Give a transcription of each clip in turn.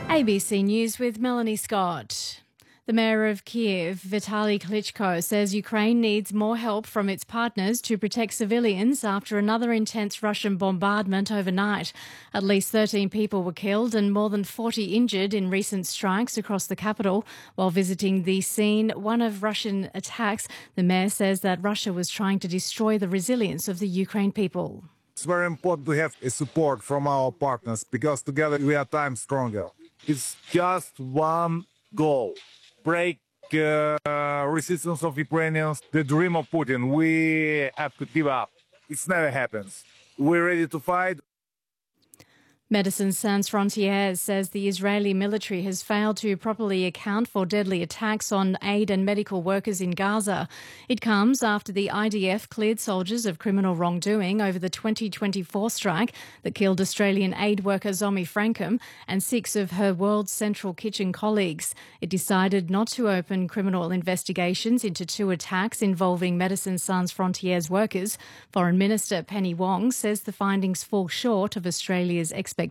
ABC News with Melanie Scott. The mayor of Kiev, Vitaly Klitschko, says Ukraine needs more help from its partners to protect civilians after another intense Russian bombardment overnight. At least 13 people were killed and more than 40 injured in recent strikes across the capital. While visiting the scene, one of Russian attacks, the mayor says that Russia was trying to destroy the resilience of the Ukraine people. It's very important to have support from our partners because together we are times stronger. It's just one goal. Break resistance of Ukrainians, the dream of Putin. We have to give up. It never happens. We're ready to fight. Médecins Sans Frontières says the Israeli military has failed to properly account for deadly attacks on aid and medical workers in Gaza. It comes after the IDF cleared soldiers of criminal wrongdoing over the 2024 strike that killed Australian aid worker Zomi Frankham and 6 of her World Central Kitchen colleagues. It decided not to open criminal investigations into 2 attacks involving Médecins Sans Frontières workers. Foreign Minister Penny Wong says the findings fall short of Australia's expectations.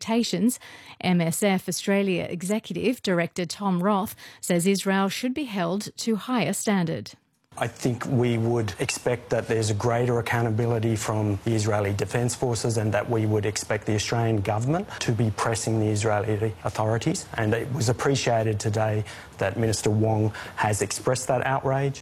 MSF Australia Executive Director Tom Roth says Israel should be held to higher standard. I think we would expect that there's a greater accountability from the Israeli Defence Forces and that we would expect the Australian government to be pressing the Israeli authorities. And it was appreciated today that Minister Wong has expressed that outrage.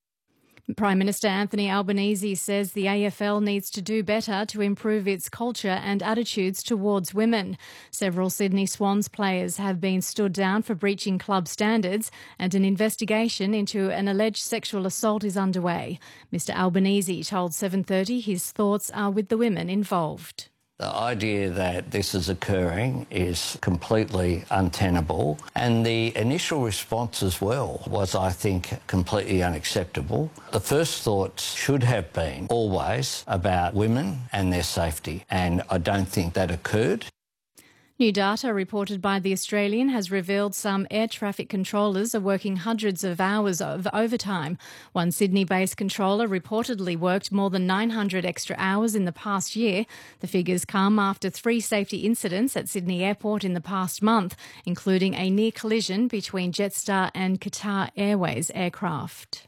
Prime Minister Anthony Albanese says the AFL needs to do better to improve its culture and attitudes towards women. Several Sydney Swans players have been stood down for breaching club standards and an investigation into an alleged sexual assault is underway. Mr Albanese told 7:30 his thoughts are with the women involved. The idea that this is occurring is completely untenable, and the initial response as well was, I think, completely unacceptable. The first thoughts should have been always about women and their safety, and I don't think that occurred. New data reported by The Australian has revealed some air traffic controllers are working hundreds of hours of overtime. One Sydney-based controller reportedly worked more than 900 extra hours in the past year. The figures come after 3 safety incidents at Sydney Airport in the past month, including a near collision between Jetstar and Qatar Airways aircraft.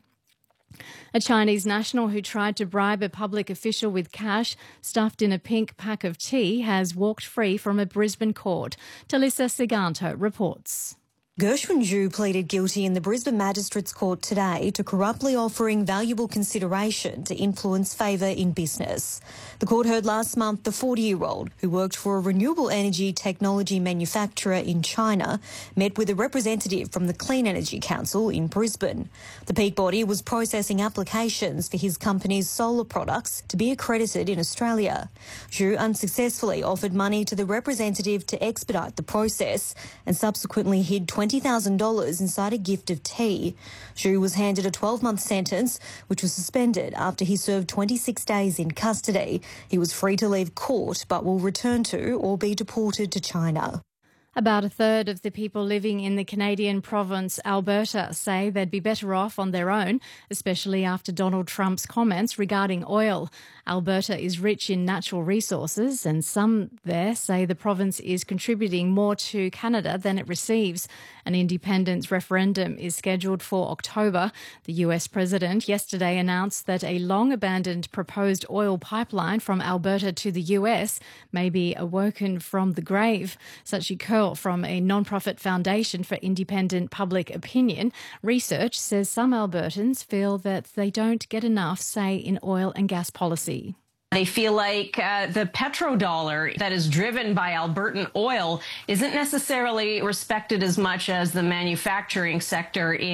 A Chinese national who tried to bribe a public official with cash stuffed in a pink pack of tea has walked free from a Brisbane court. Talissa Siganto reports. Gershwin Zhu pleaded guilty in the Brisbane Magistrates Court today to corruptly offering valuable consideration to influence favour in business. The court heard last month the 40-year-old, who worked for a renewable energy technology manufacturer in China, met with a representative from the Clean Energy Council in Brisbane. The peak body was processing applications for his company's solar products to be accredited in Australia. Zhu unsuccessfully offered money to the representative to expedite the process and subsequently hid $20,000 inside a gift of tea. Zhu was handed a 12-month sentence, which was suspended after he served 26 days in custody. He was free to leave court but will return to or be deported to China. About a third of the people living in the Canadian province Alberta say they'd be better off on their own, especially after Donald Trump's comments regarding oil. Alberta is rich in natural resources, and some there say the province is contributing more to Canada than it receives. An independence referendum is scheduled for October. The US president yesterday announced that a long-abandoned proposed oil pipeline from Alberta to the US may be awoken from the grave. Sachi Curl from a non-profit foundation for independent public opinion research says some Albertans feel that they don't get enough say in oil and gas policy. They feel like the petrodollar that is driven by Albertan oil isn't necessarily respected as much as the manufacturing sector in